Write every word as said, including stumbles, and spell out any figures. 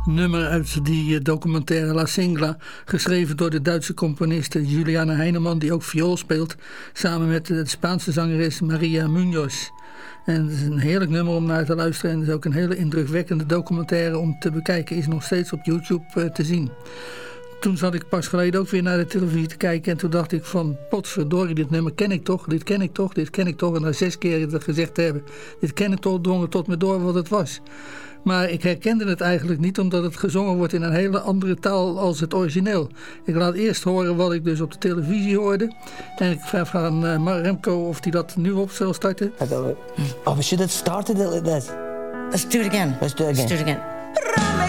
nummer uit die documentaire La Singla, geschreven door de Duitse componiste Juliane Heinemann, die ook viool speelt, samen met de Spaanse zangeres Maria Munoz. En het is een heerlijk nummer om naar te luisteren en het is ook een hele indrukwekkende documentaire om te bekijken, is nog steeds op YouTube uh, te zien. Toen zat ik pas geleden ook weer naar de televisie te kijken en toen dacht ik van, potverdorie, dit nummer ken ik toch, dit ken ik toch, dit ken ik toch. En na zes keer het gezegd te hebben, dit ken ik toch, drong het tot me door wat het was. Maar ik herkende het eigenlijk niet, omdat het gezongen wordt in een hele andere taal als het origineel. Ik laat eerst horen wat ik dus op de televisie hoorde. En ik vraag aan uh, Remco of hij dat nu op zal starten. Oh, we should have started it like this. Let's do it again. Let's do it again. Let's do it again.